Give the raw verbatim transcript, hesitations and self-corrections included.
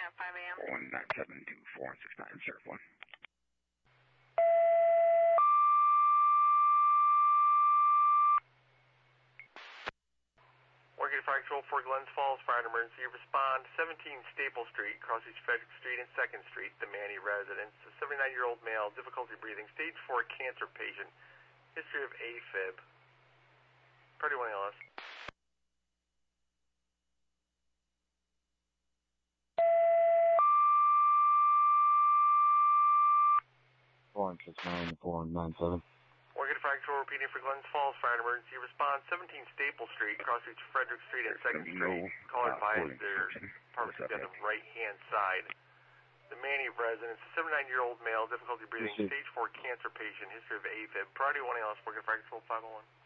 at five A M one nine seven two four six nine, Sheriff one. Morgan Fire Control for Glens Falls Fire and Emergency. Respond seventeen Staple Street, Crossroads Frederick Street and second Street, the Manny residence. A seventy-nine-year-old male, difficulty breathing, stage four cancer patient, history of AFib. Party one L S. four six nine four nine seven. Morgan Fire Control repeating for Glens Falls Fire and Emergency. Respond seventeen Staple Street, Crossroads Frederick Street and second Street. Caller advised their apartment to the right-hand side. The Manny residence, a seventy-nine-year-old male, difficulty breathing, stage four cancer patient, history of AFib. Priority one L S, Morgan Fire Control five oh one.